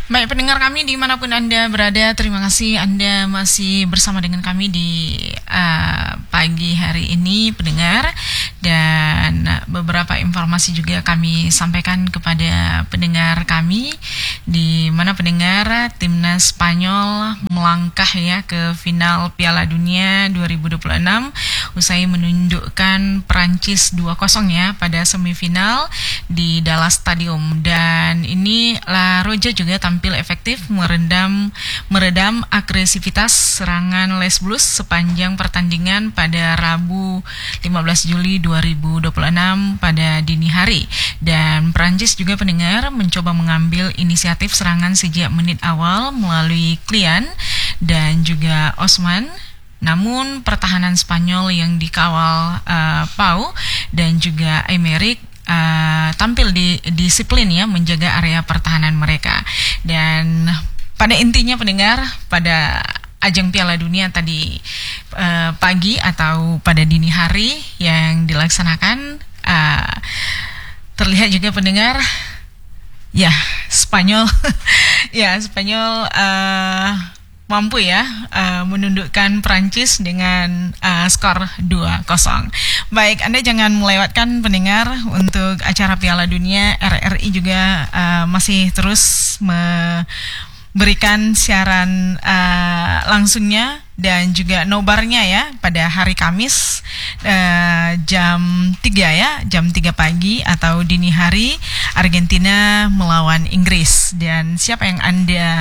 Baik pendengar kami dimanapun Anda berada, terima kasih Anda masih bersama dengan kami di pagi hari ini pendengar. Dan beberapa informasi juga kami sampaikan kepada pendengar kami, di mana pendengar timnas Spanyol melangkah ya ke final Piala Dunia 2026 usai menundukkan Prancis 2-0 ya pada semifinal di Dallas Stadium. Dan ini La Roja juga tampil efektif meredam agresivitas serangan Les Blues sepanjang pertandingan pada Rabu 15 Juli 2026 pada dini hari. Dan Prancis juga pendengar mencoba mengambil inisiatif serangan sejak menit awal melalui Klian dan juga Osman. Namun pertahanan Spanyol yang dikawal Pau dan juga Aymeric tampil disiplin ya menjaga area pertahanan mereka. Dan pada intinya pendengar, pada ajang Piala Dunia tadi pagi atau pada dini hari yang dilaksanakan, terlihat juga pendengar ya Spanyol Spanyol mampu ya menundukkan Prancis dengan skor 2-0. Baik, Anda jangan melewatkan pendengar untuk acara Piala Dunia. RRI juga masih terus memberikan siaran langsungnya dan juga nobarnya ya pada hari Kamis jam 3 ya, jam 3 pagi atau dini hari, Argentina melawan Inggris. Dan siapa yang Anda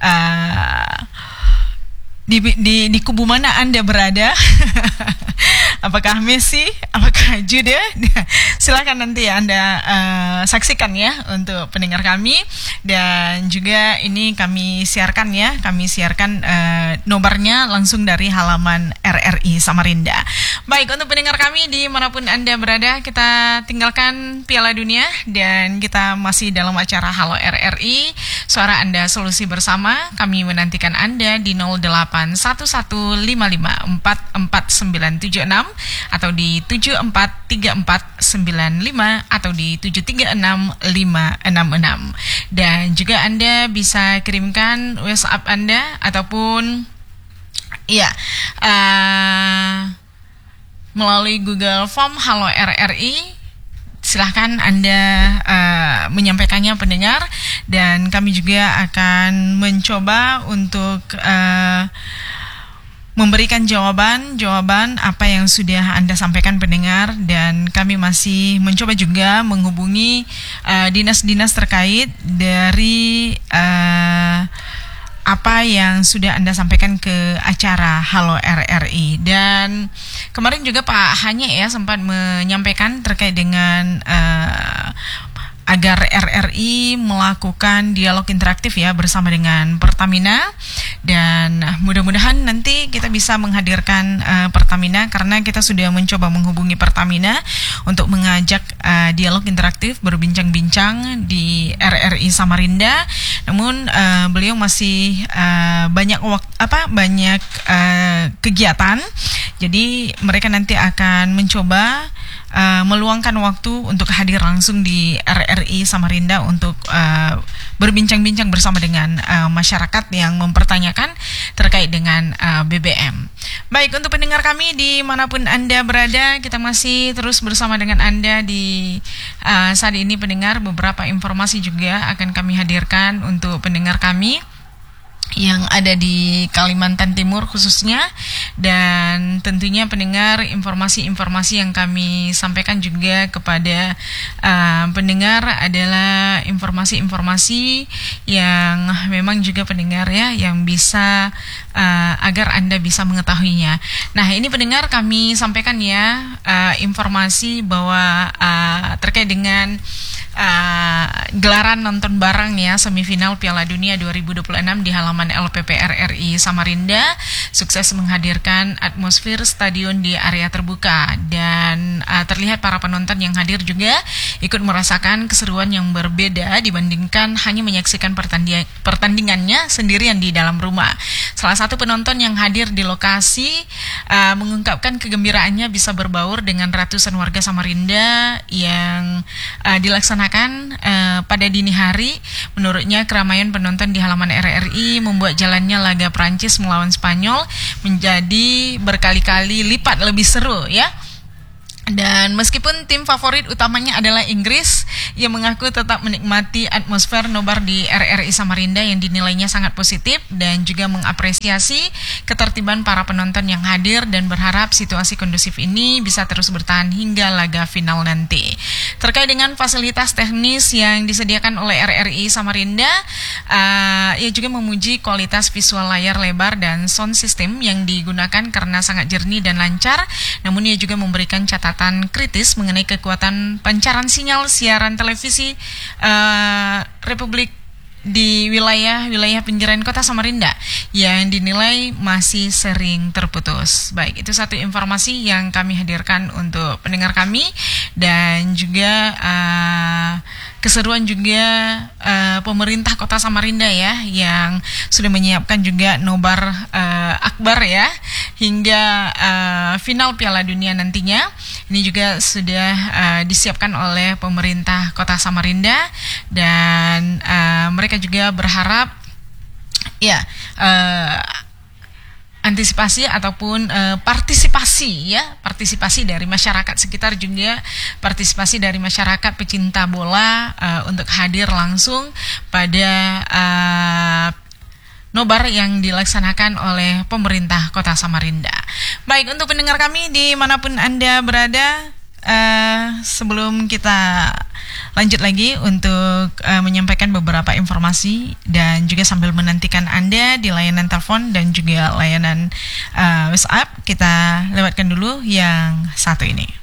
di kubu mana Anda berada? Apakah Messi? Apakah Jude? Silakan nanti Anda saksikan ya untuk pendengar kami. Dan juga ini kami siarkan ya, nobarnya langsung dari halaman RRI Samarinda. Baik, untuk pendengar kami dimanapun Anda berada, kita tinggalkan Piala Dunia dan kita masih dalam acara Halo RRI, suara Anda solusi bersama. Kami menantikan Anda di 0811554496 atau di 743495 atau di 736566. Dan juga Anda bisa kirimkan WhatsApp Anda ataupun melalui Google Form Halo RRI. Silahkan Anda menyampaikannya pendengar, dan kami juga akan mencoba untuk memberikan jawaban apa yang sudah Anda sampaikan pendengar. Dan kami masih mencoba juga menghubungi dinas-dinas terkait dari apa yang sudah Anda sampaikan ke acara Halo RRI. Dan kemarin juga Pak Hanya ya sempat menyampaikan terkait dengan agar RRI melakukan dialog interaktif ya bersama dengan Pertamina. Dan mudah-mudahan nanti kita bisa menghadirkan Pertamina, karena kita sudah mencoba menghubungi Pertamina untuk mengajak dialog interaktif berbincang-bincang di RRI Samarinda. Namun beliau masih banyak kegiatan. Jadi mereka nanti akan mencoba meluangkan waktu untuk hadir langsung di RRI Samarinda untuk berbincang-bincang bersama dengan masyarakat yang mempertanyakan terkait dengan BBM. Baik, untuk pendengar kami dimanapun Anda berada, kita masih terus bersama dengan Anda di saat ini pendengar. Beberapa informasi juga akan kami hadirkan untuk pendengar kami yang ada di Kalimantan Timur khususnya. Dan tentunya pendengar, informasi-informasi yang kami sampaikan juga kepada pendengar adalah informasi-informasi yang memang juga pendengar ya yang bisa agar Anda bisa mengetahuinya. Nah, ini pendengar kami sampaikan ya informasi bahwa terkait dengan gelaran nonton bareng ya semifinal Piala Dunia 2026 di halaman LPP RRI Samarinda sukses menghadirkan atmosfer stadion di area terbuka. Dan terlihat para penonton yang hadir juga ikut merasakan keseruan yang berbeda dibandingkan hanya menyaksikan pertandingannya sendirian di dalam rumah. Salah satu penonton yang hadir di lokasi mengungkapkan kegembiraannya bisa berbaur dengan ratusan warga Samarinda yang dilaksanakan mengatakan pada dini hari, menurutnya keramaian penonton di halaman RRI membuat jalannya laga Prancis melawan Spanyol menjadi berkali-kali lipat lebih seru ya. Dan meskipun tim favorit utamanya adalah Inggris, ia mengaku tetap menikmati atmosfer nobar di RRI Samarinda yang dinilainya sangat positif dan juga mengapresiasi ketertiban para penonton yang hadir dan berharap situasi kondusif ini bisa terus bertahan hingga laga final nanti. Terkait dengan fasilitas teknis yang disediakan oleh RRI Samarinda, ia juga memuji kualitas visual layar lebar dan sound system yang digunakan karena sangat jernih dan lancar, namun ia juga memberikan catatan kritis mengenai kekuatan pancaran sinyal siaran televisi Republik di wilayah pinggiran kota Samarinda yang dinilai masih sering terputus. Baik, itu satu informasi yang kami hadirkan untuk pendengar kami dan juga keseruan juga pemerintah kota Samarinda ya yang sudah menyiapkan juga nobar akbar ya hingga final Piala Dunia nantinya. Ini juga sudah disiapkan oleh pemerintah kota Samarinda dan mereka juga berharap ya antisipasi ataupun partisipasi dari masyarakat sekitar, juga partisipasi dari masyarakat pecinta bola untuk hadir langsung pada nobar yang dilaksanakan oleh pemerintah kota Samarinda. Baik, untuk pendengar kami dimanapun Anda berada, sebelum kita lanjut lagi untuk menyampaikan beberapa informasi dan juga sambil menantikan Anda di layanan telepon dan juga layanan WhatsApp, kita lewatkan dulu yang satu ini.